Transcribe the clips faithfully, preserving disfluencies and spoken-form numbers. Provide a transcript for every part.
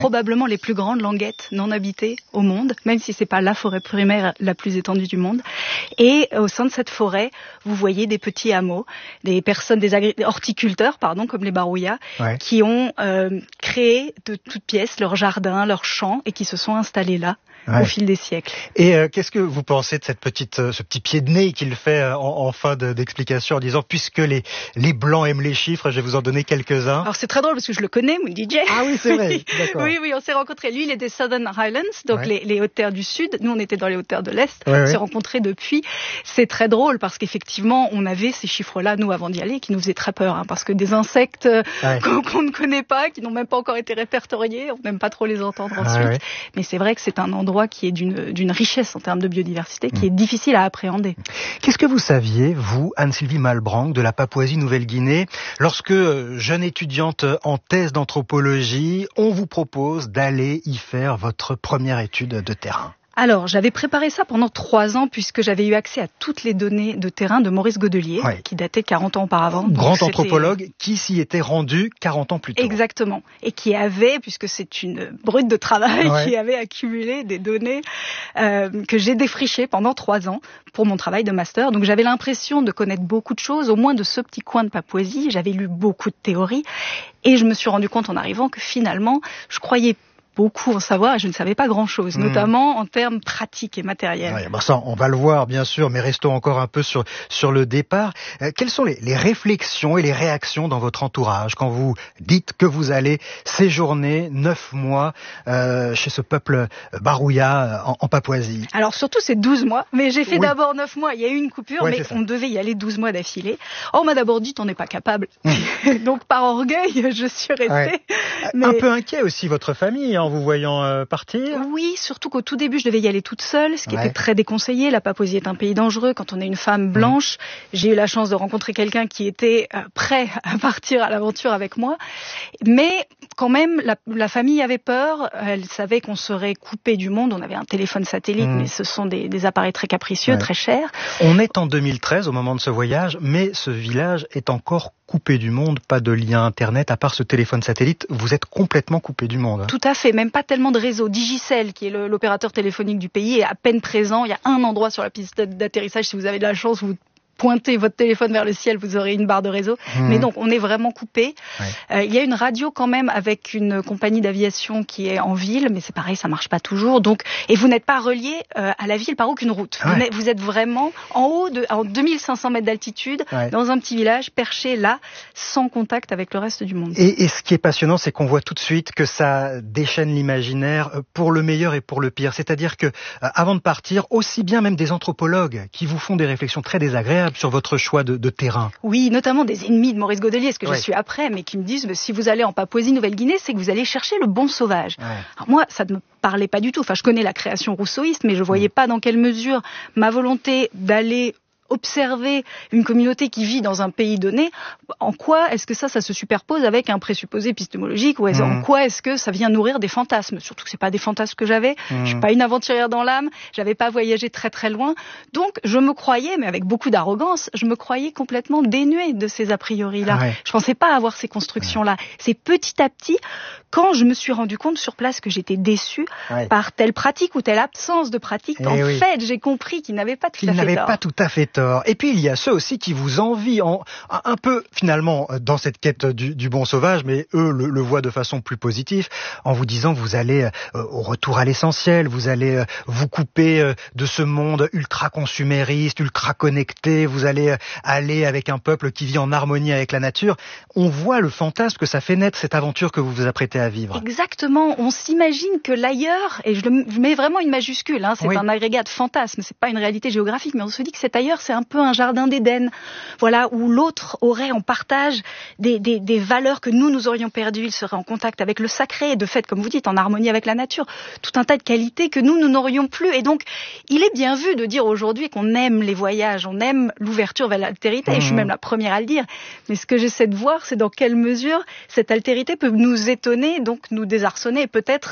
probablement les plus grandes languettes non habitées au monde, même si c'est pas la forêt primaire la plus étendue du monde. Et au sein de cette forêt, vous voyez des petits hameaux, des personnes, des agri- horticulteurs, pardon, comme les Barouya, ouais. qui ont euh, créé de toutes pièces leur jardin, leur champ, et qui se sont installés là. Ouais. Au fil des siècles. Et euh, qu'est-ce que vous pensez de cette petite, euh, ce petit pied de nez qu'il fait euh, en, en fin de, d'explication en disant puisque les les blancs aiment les chiffres, je vais vous en donner quelques-uns. Alors c'est très drôle parce que je le connais, mon D J. Ah oui, c'est vrai. D'accord. oui, oui, on s'est rencontrés. Lui, il est des Southern Highlands, donc ouais. les, les hautes terres du sud. Nous, on était dans les hautes terres de l'est. Ouais, on ouais. s'est rencontrés depuis. C'est très drôle parce qu'effectivement, on avait ces chiffres-là nous avant d'y aller, qui nous faisaient très peur, hein, parce que des insectes ouais. qu'on, qu'on ne connaît pas, qui n'ont même pas encore été répertoriés, on n'aime pas trop les entendre ensuite. Ouais, ouais. Mais c'est vrai que c'est un endroit qui est d'une d'une richesse en termes de biodiversité qui mmh. est difficile à appréhender. Qu'est-ce que vous saviez, vous, Anne-Sylvie Malbranck, de la Papouasie-Nouvelle-Guinée, lorsque, jeune étudiante en thèse d'anthropologie, on vous propose d'aller y faire votre première étude de terrain ? Alors, j'avais préparé ça pendant trois ans puisque j'avais eu accès à toutes les données de terrain de Maurice Godelier, ouais. qui datait quarante ans auparavant. Grand Donc, anthropologue qui s'y était rendu quarante ans plus tôt. Exactement. Et qui avait, puisque c'est une brute de travail, ouais. qui avait accumulé des données euh, que j'ai défrichées pendant trois ans pour mon travail de master. Donc, j'avais l'impression de connaître beaucoup de choses, au moins de ce petit coin de Papouasie. J'avais lu beaucoup de théories et je me suis rendu compte en arrivant que finalement, je croyais beaucoup en savoir et je ne savais pas grand-chose, mmh. notamment en termes pratiques et matériels. Ouais, bah ça, on va le voir bien sûr, mais restons encore un peu sur sur le départ. Euh, quelles sont les, les réflexions et les réactions dans votre entourage quand vous dites que vous allez séjourner neuf mois euh, chez ce peuple Barouya en, en Papouasie? Alors surtout c'est douze mois, mais j'ai fait oui. d'abord neuf mois, il y a eu une coupure, ouais, mais on devait y aller douze mois d'affilée. Oh, on m'a d'abord dit on n'est pas capable, mmh. donc par orgueil je suis restée. Ouais. Mais... Un peu inquiet aussi votre famille en vous voyant euh, partir. Oui, surtout qu'au tout début, je devais y aller toute seule, ce qui ouais. était très déconseillé. La Papouasie est un pays dangereux quand on est une femme blanche. Mmh. J'ai eu la chance de rencontrer quelqu'un qui était euh, prêt à partir à l'aventure avec moi. Mais quand même, la, la famille avait peur. Elle savait qu'on serait coupé du monde. On avait un téléphone satellite, mmh. mais ce sont des, des appareils très capricieux, ouais. très chers. On est en deux mille treize au moment de ce voyage, mais ce village est encore coupé du monde, pas de lien internet, à part ce téléphone satellite, vous êtes complètement coupé du monde. Hein. Tout à fait, même pas tellement de réseau. Digicel, qui est le, l'opérateur téléphonique du pays, est à peine présent. Il y a un endroit sur la piste d'atterrissage, si vous avez de la chance, vous pointez votre téléphone vers le ciel, vous aurez une barre de réseau. Mmh. Mais donc, on est vraiment coupé. Ouais. Euh, il y a une radio quand même avec une compagnie d'aviation qui est en ville, mais c'est pareil, ça marche pas toujours. Donc, et vous n'êtes pas relié euh, à la ville par aucune route. Ouais. Vous, vous êtes vraiment en haut, de, en deux mille cinq cents mètres d'altitude, ouais. dans un petit village, perché là, sans contact avec le reste du monde. Et, et ce qui est passionnant, c'est qu'on voit tout de suite que ça déchaîne l'imaginaire pour le meilleur et pour le pire. C'est-à-dire que, euh, avant de partir, aussi bien même des anthropologues qui vous font des réflexions très désagréables sur votre choix de, de terrain. Oui, notamment des ennemis de Maurice Godelier, ce que ouais. je suis après, mais qui me disent bah, si vous allez en Papouasie-Nouvelle-Guinée, c'est que vous allez chercher le bon sauvage. Ouais. Alors moi, ça ne me parlait pas du tout. Enfin, je connais la création rousseauiste, mais je voyais mmh. pas dans quelle mesure ma volonté d'aller observer une communauté qui vit dans un pays donné, en quoi est-ce que ça, ça se superpose avec un présupposé épistémologique ou est-ce, mmh. en quoi est-ce que ça vient nourrir des fantasmes? Surtout que c'est pas des fantasmes que j'avais. Mmh. Je suis pas une aventurière dans l'âme. J'avais pas voyagé très très loin. Donc, je me croyais, mais avec beaucoup d'arrogance, je me croyais complètement dénuée de ces a priori-là. Ouais. Je pensais pas avoir ces constructions-là. Ouais. C'est petit à petit, quand je me suis rendu compte sur place que j'étais déçue ouais. par telle pratique ou telle absence de pratique, et en oui. fait, j'ai compris qu'il n'avait pas tout qu'il à fait tort. Il n'avait pas tout à fait tort. Et puis il y a ceux aussi qui vous envient en, un peu finalement dans cette quête du, du bon sauvage, mais eux le, le voient de façon plus positive en vous disant vous allez euh, au retour à l'essentiel, vous allez euh, vous couper euh, de ce monde ultra consumériste, ultra connecté, vous allez euh, aller avec un peuple qui vit en harmonie avec la nature. On voit le fantasme que ça fait naître cette aventure que vous vous apprêtez à vivre. Exactement, on s'imagine que l'ailleurs, et je, le, je mets vraiment une majuscule, hein, c'est oui. un agrégat de fantasme, c'est pas une réalité géographique, mais on se dit que cet ailleurs c'est un un peu un jardin d'Éden, voilà, où l'autre aurait en partage des, des, des valeurs que nous, nous aurions perdues. Il serait en contact avec le sacré, de fait, comme vous dites, en harmonie avec la nature. Tout un tas de qualités que nous, nous n'aurions plus. Et donc, il est bien vu de dire aujourd'hui qu'on aime les voyages, on aime l'ouverture vers l'altérité, mmh. et je suis même la première à le dire. Mais ce que j'essaie de voir, c'est dans quelle mesure cette altérité peut nous étonner, donc nous désarçonner, et peut-être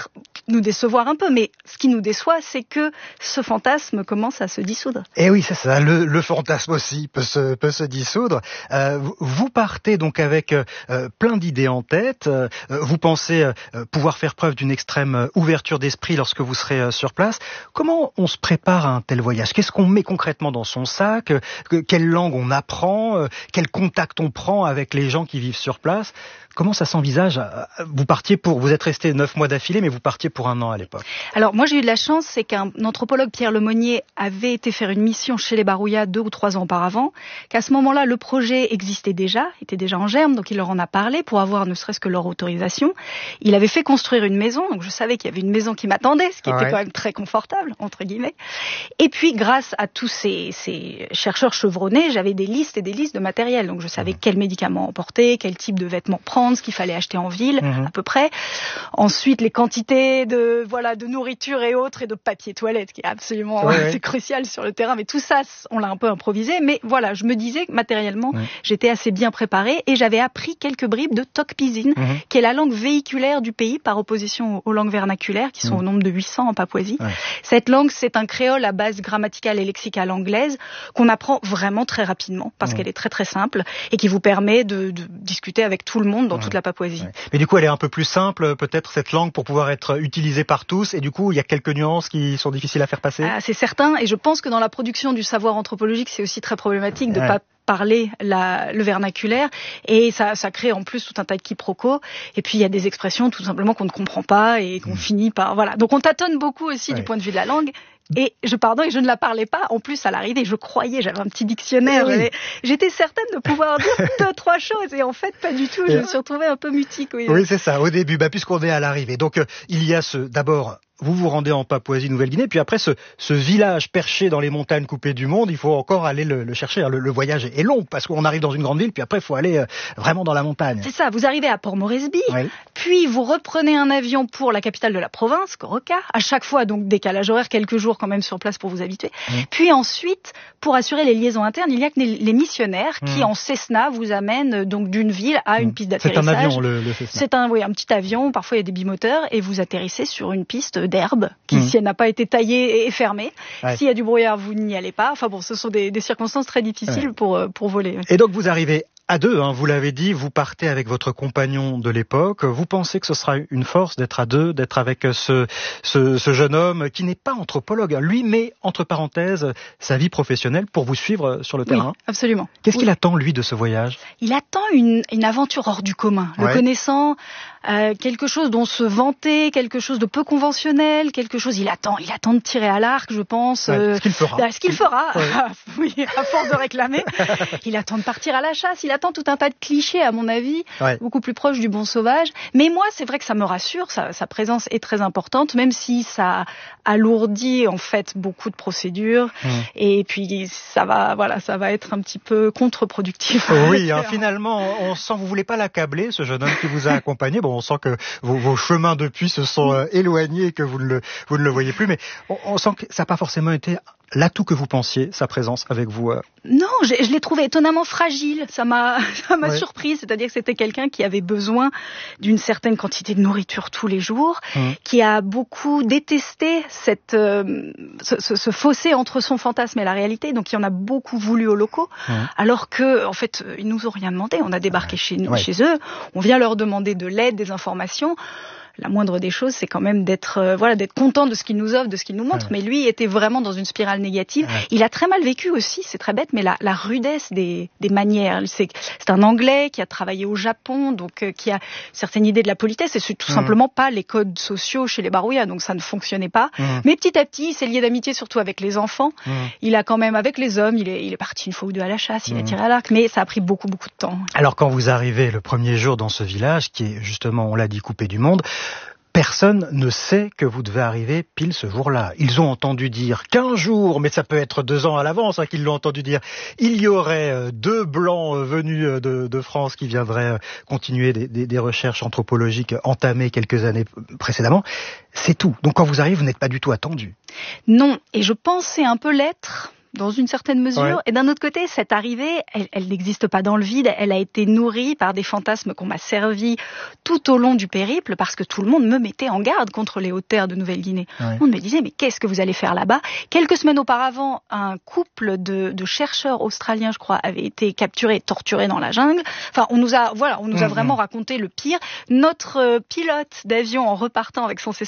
nous décevoir un peu, mais ce qui nous déçoit, c'est que ce fantasme commence à se dissoudre. Et oui, c'est ça, le, le fantasme aussi peut se, peut se dissoudre. Euh, vous partez donc avec euh, plein d'idées en tête, euh, vous pensez euh, pouvoir faire preuve d'une extrême ouverture d'esprit lorsque vous serez euh, sur place. Comment on se prépare à un tel voyage? Qu'est-ce qu'on met concrètement dans son sac? euh, Quelle langue on apprend? euh, Quel contact on prend avec les gens qui vivent sur place? Comment ça s'envisage? Vous partiez pour, vous êtes resté neuf mois d'affilée, mais vous partiez pour un an à l'époque. Alors moi j'ai eu de la chance, c'est qu'un anthropologue, Pierre Lemonnier, avait été faire une mission chez les Barouillas deux ou trois ans auparavant, qu'à ce moment-là le projet existait déjà, était déjà en germe, donc il leur en a parlé pour avoir ne serait-ce que leur autorisation. Il avait fait construire une maison, donc je savais qu'il y avait une maison qui m'attendait, ce qui ouais. était quand même très confortable, entre guillemets. Et puis grâce à tous ces, ces chercheurs chevronnés, j'avais des listes et des listes de matériel, donc je savais mmh. quels médicaments emporter, quel type de vêtements prendre, ce qu'il fallait acheter en ville, mmh. à peu près. Ensuite, les quantités de, voilà, de nourriture et autres, et de papier toilette, qui est absolument ouais, c'est ouais. crucial sur le terrain. Mais tout ça, on l'a un peu improvisé. Mais voilà, je me disais que matériellement, ouais. j'étais assez bien préparée et j'avais appris quelques bribes de Tok-Pisin, mmh. qui est la langue véhiculaire du pays par opposition aux langues vernaculaires, qui sont mmh. au nombre de huit cents en Papouasie. Ouais. Cette langue, c'est un créole à base grammaticale et lexicale anglaise qu'on apprend vraiment très rapidement parce mmh. qu'elle est très très simple et qui vous permet de, de discuter avec tout le monde dans ouais. toute la Papouasie. Ouais. Mais du coup, elle est un peu plus simple, peut-être, cette langue, pour pouvoir être utilisée par tous, et du coup, il y a quelques nuances qui sont difficiles à faire passer. Ah, c'est certain, et je pense que dans la production du savoir anthropologique, c'est aussi très problématique de ne ouais. pas parler la, le vernaculaire, et ça, ça crée en plus tout un tas de quiproquos, et puis il y a des expressions tout simplement qu'on ne comprend pas, et qu'on mmh. finit par... Voilà. Donc on tâtonne beaucoup aussi ouais. du point de vue de la langue. Et je pardon, et je ne la parlais pas. En plus, à l'arrivée, je croyais, j'avais un petit dictionnaire. Oui. J'étais certaine de pouvoir dire deux, trois choses. Et en fait, pas du tout. Je me suis retrouvée un peu mutique. Oui, oui c'est ça. Au début, bah, puisqu'on est à l'arrivée. Donc, euh, il y a ce, d'abord, vous vous rendez en Papouasie-Nouvelle-Guinée, puis après ce, ce village perché dans les montagnes coupées du monde, il faut encore aller le, le chercher. Le, le voyage est long parce qu'on arrive dans une grande ville, puis après il faut aller euh, vraiment dans la montagne. C'est ça, vous arrivez à Port Moresby, oui. puis vous reprenez un avion pour la capitale de la province, Goroka, à chaque fois donc décalage horaire, quelques jours quand même sur place pour vous habituer. Oui. Puis ensuite, pour assurer les liaisons internes, il y a que les, les missionnaires qui mmh. en Cessna vous amènent donc d'une ville à une piste d'atterrissage. C'est un avion le, le Cessna. C'est un, oui, un petit avion, parfois il y a des bimoteurs, et vous atterrissez sur une piste d'herbe qui, mmh. si elle n'a pas été taillée, est fermée. Ouais. S'il y a du brouillard, vous n'y allez pas. Enfin bon, ce sont des, des circonstances très difficiles ouais. pour, pour voler. Et donc vous arrivez à deux, hein, vous l'avez dit, vous partez avec votre compagnon de l'époque. Vous pensez que ce sera une force d'être à deux, d'être avec ce, ce, ce jeune homme qui n'est pas anthropologue. Lui met entre parenthèses sa vie professionnelle pour vous suivre sur le oui, terrain. Absolument. Qu'est-ce oui. qu'il attend, lui, de ce voyage? Il attend une, une aventure hors du commun. Le ouais. connaissant, euh, quelque chose dont se vanter, quelque chose de peu conventionnel, quelque chose... Il attend, il attend de tirer à l'arc, je pense. Ouais, euh, ce qu'il fera. Ce qu'il fera, ouais. oui, à force de réclamer. Il attend de partir à la chasse, il attend tout un tas de clichés, à mon avis, ouais. beaucoup plus proche du bon sauvage. Mais moi, c'est vrai que ça me rassure, sa, sa présence est très importante, même si ça alourdit en fait beaucoup de procédures. Mmh. Et puis ça va, voilà, ça va être un petit peu contre-productif. Oui, hein, finalement, on sent, vous voulez pas l'accabler, ce jeune homme qui vous a accompagné. Bon, on sent que vos, vos chemins depuis se sont euh, éloignés et que vous ne le, vous ne le voyez plus, mais on, on sent que ça n'a pas forcément été l'atout que vous pensiez, sa présence avec vous. Euh... Non, je, je l'ai trouvé étonnamment fragile. Ça m'a, ça m'a ouais. surprise. C'est-à-dire que c'était quelqu'un qui avait besoin d'une certaine quantité de nourriture tous les jours, mmh. qui a beaucoup détesté cette, euh, ce, ce, ce fossé entre son fantasme et la réalité. Donc, il en a beaucoup voulu aux locaux. Mmh. Alors que, en fait, ils nous ont rien demandé. On a débarqué ouais. chez nous, ouais. chez eux. On vient leur demander de l'aide, des informations. La moindre des choses, c'est quand même d'être, euh, voilà, d'être content de ce qu'il nous offre, de ce qu'il nous montre. Ouais. Mais lui était vraiment dans une spirale négative. Ouais. Il a très mal vécu aussi, c'est très bête, mais la, la rudesse des, des manières. C'est, c'est un Anglais qui a travaillé au Japon, donc euh, qui a certaines idées de la politesse. Et c'est tout mmh. simplement pas les codes sociaux chez les Barouillas, donc ça ne fonctionnait pas. Mmh. Mais petit à petit, il s'est lié d'amitié, surtout avec les enfants. Mmh. Il a quand même, avec les hommes, il est, il est parti une fois ou deux à la chasse, il mmh. a tiré à l'arc, mais ça a pris beaucoup, beaucoup de temps. Alors quand vous arrivez le premier jour dans ce village, qui est justement, on l'a dit, coupé du monde, personne ne sait que vous devez arriver pile ce jour-là. Ils ont entendu dire quinze jours, mais ça peut être deux ans à l'avance hein, qu'ils l'ont entendu dire. Il y aurait euh, deux blancs euh, venus de, de France qui viendraient euh, continuer des, des, des recherches anthropologiques entamées quelques années précédemment. C'est tout. Donc quand vous arrivez, vous n'êtes pas du tout attendu. Non, et je pensais un peu l'être. dans une certaine mesure. Ouais. Et d'un autre côté, cette arrivée, elle, elle n'existe pas dans le vide. Elle a été nourrie par des fantasmes qu'on m'a servis tout au long du périple, parce que tout le monde me mettait en garde contre les hautes terres de Nouvelle-Guinée. Ouais. On me disait, mais qu'est-ce que vous allez faire là-bas? Quelques semaines auparavant, un couple de, de chercheurs australiens, je crois, avait été capturé, torturé dans la jungle. Enfin, on nous a, voilà, on nous a mmh, vraiment mmh. raconté le pire. Notre pilote d'avion, en repartant avec son C